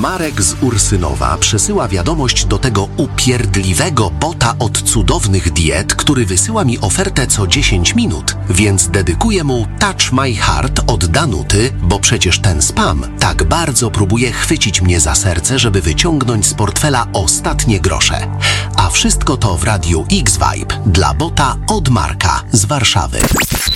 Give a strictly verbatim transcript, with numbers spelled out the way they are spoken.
Marek z Ursynowa przesyła wiadomość do tego upierdliwego bota od cudownych diet, który wysyła mi ofertę co dziesięć minut, więc dedykuję mu Touch My Heart od Danuty, bo przecież ten spam tak bardzo próbuje chwycić mnie za serce, żeby wyciągnąć z portfela ostatnie grosze. A wszystko to w Radiu X-Vibe dla bota od Marka z Warszawy.